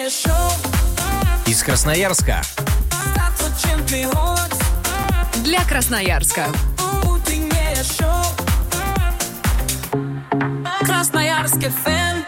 Из Красноярска. Для Красноярска. Красноярский фэн.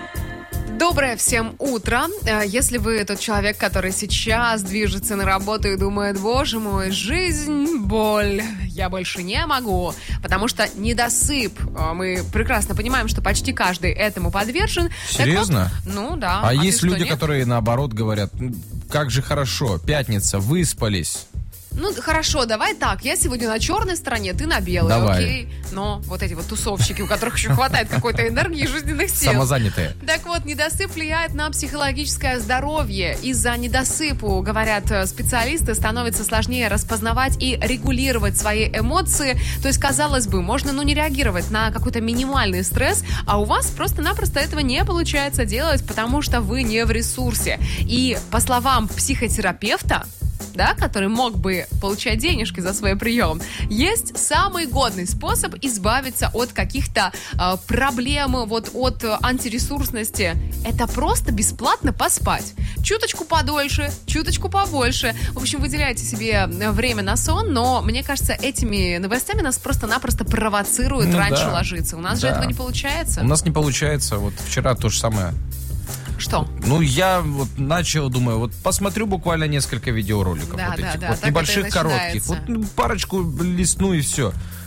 Доброе всем утро. Если вы тот человек, который сейчас движется на работу и думает: боже мой, жизнь, боль, я больше не могу, потому что недосып. Мы прекрасно понимаем, что почти каждый этому подвержен. Серьезно? Вот, ну да. А есть ты люди, что, нет? которые наоборот говорят: как же хорошо, пятница, выспались. Ну, хорошо, давай так. Я сегодня на черной стороне, ты на белой, Давай. окей? Но вот эти вот тусовщики, у которых еще хватает какой-то энергии и жизненных сил. Самозанятые. Так вот, недосып влияет на психологическое здоровье. Из-за недосыпу, говорят специалисты, становится сложнее распознавать и регулировать свои эмоции. То есть, казалось бы, можно, не реагировать на какой-то минимальный стресс, а у вас просто-напросто этого не получается делать, потому что вы не в ресурсе. И по словам психотерапевта, да, который мог бы получать денежки за свой прием, есть самый годный способ избавиться от каких-то проблем, вот от антиресурсности. Это просто бесплатно поспать. Чуточку подольше, чуточку побольше. В общем, выделяйте себе время на сон, но, мне кажется, этими новостями нас просто-напросто провоцируют раньше ложиться. У нас же этого не получается. У нас не получается. Вот вчера то же самое. Что? Я вот начал, думаю, вот посмотрю буквально несколько видеороликов. Да, вот да, этих, да, вот так небольших, это и коротких. начинается. Вот парочку листну и все.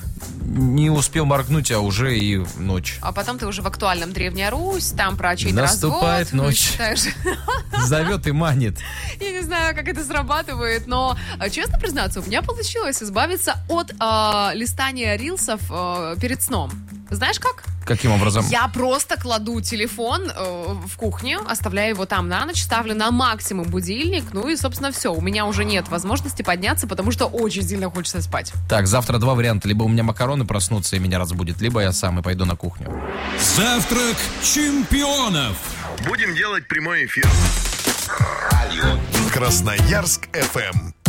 Не успел моргнуть, а уже и ночь. А потом ты уже в актуальном Древняя Русь, там про чей-то Наступает развод. ночь. Читаешь. Зовет и манит. Я не знаю, как это срабатывает, но, честно признаться, у меня получилось избавиться от листания рилсов перед сном. Знаешь как? Каким образом? Я просто кладу телефон в кухне, оставляю его там на ночь, ставлю на максимум будильник, и, собственно, все. У меня уже нет возможности подняться, потому что очень сильно хочется спать. Так, завтра два варианта. Либо у меня макароны проснутся и меня разбудит, либо я сам и пойду на кухню. Завтрак чемпионов. Будем делать прямой эфир. Красноярск ФМ.